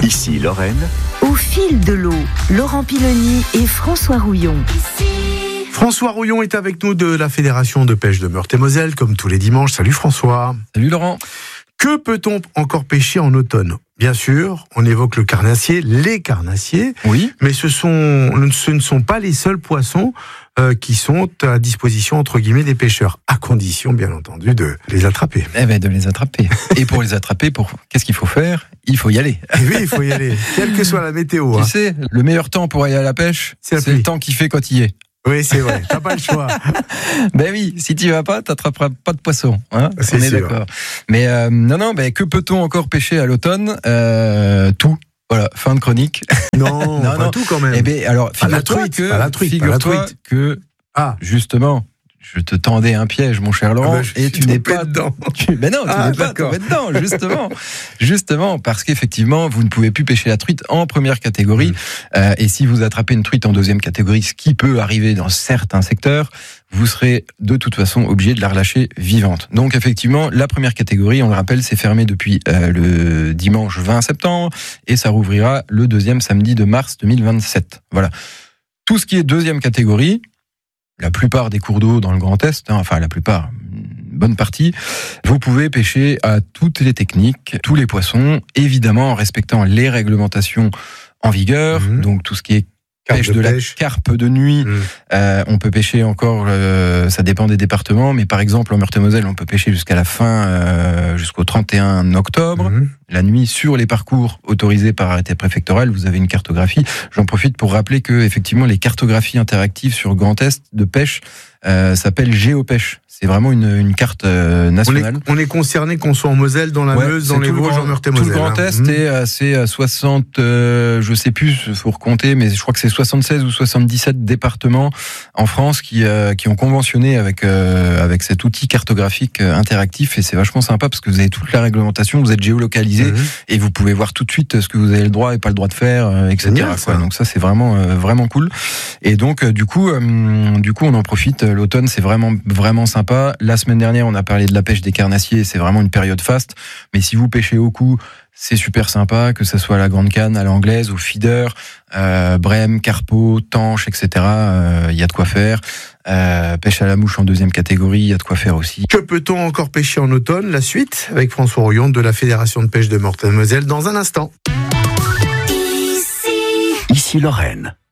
Ici Lorraine. Au fil de l'eau, Laurent Piloni et François Rouillon. François Rouillon est avec nous de la Fédération de pêche de Meurthe-et-Moselle, comme tous les dimanches. Salut François. Salut Laurent. Que peut-on encore pêcher en automne ? Bien sûr, on évoque le carnassier, les carnassiers, Oui. mais ce ne sont pas les seuls poissons qui sont à disposition, entre guillemets, des pêcheurs, à condition, bien entendu, de les attraper. Eh ben, de les attraper. Et pour les attraper, qu'est-ce qu'il faut faire ? Il faut y aller. Et oui, il faut y aller, quelle que soit la météo. Tu sais, le meilleur temps pour aller à la pêche, c'est le temps qu'il fait quand il y est. Oui, c'est vrai, t'as pas le choix. Ben oui, si tu vas pas, t'attraperas pas de poisson. Hein, c'est on est sûr. d'accord. Mais que peut-on encore pêcher à l'automne ? Tout. Voilà, fin de chronique. Non, pas tout quand même. Eh ben, alors, Pas la truite. figure-toi que, justement, je te tendais un piège, mon cher Laurent, et tu n'es pas dedans. Mais non, tu n'es pas tombé dedans, justement, parce qu'effectivement, vous ne pouvez plus pêcher la truite en première catégorie. Et si vous attrapez une truite en deuxième catégorie, ce qui peut arriver dans certains secteurs, vous serez de toute façon obligé de la relâcher vivante. Donc effectivement, la première catégorie, on le rappelle, c'est fermé depuis le dimanche 20 septembre et ça rouvrira le deuxième samedi de mars 2027. Voilà. Tout ce qui est deuxième catégorie, la plupart des cours d'eau dans le Grand Est, enfin la plupart, une bonne partie, vous pouvez pêcher à toutes les techniques, tous les poissons, évidemment en respectant les réglementations en vigueur, donc tout ce qui est pêche de la carpe de nuit, on peut pêcher encore, ça dépend des départements, mais par exemple en Meurthe-et-Moselle, on peut pêcher jusqu'à la fin, jusqu'au 31 octobre. La nuit sur les parcours autorisés par arrêté préfectoral, vous avez une cartographie. J'en profite pour rappeler que effectivement les cartographies interactives sur Grand Est de pêche s'appelle Géopêche. C'est vraiment une carte nationale. On est concerné, qu'on soit en Moselle, dans la Meuse, dans les Vosges, en Meurthe-et-Moselle. Tout le Grand Est c'est 60, je sais plus, faut recompter, mais je crois que c'est 76 ou 77 départements en France qui ont conventionné avec cet outil cartographique interactif, et c'est vachement sympa parce que vous avez toute la réglementation, vous êtes géolocalisé et vous pouvez voir tout de suite ce que vous avez le droit et pas le droit de faire, etc. Bien, ça. Donc ça c'est vraiment cool. Et donc du coup on en profite. L'automne c'est vraiment sympa. La semaine dernière, on a parlé de la pêche des carnassiers, c'est vraiment une période faste. Mais si vous pêchez au cou, c'est super sympa, que ça soit à la grande canne, à l'anglaise, au feeder, brème, carpeau, tanche, etc. Il y a de quoi faire. Pêche à la mouche en deuxième catégorie, il y a de quoi faire aussi. Que peut-on encore pêcher en automne ? La suite avec François Rouillon de la Fédération de pêche de Meurthe-et-Moselle dans un instant. Ici Lorraine.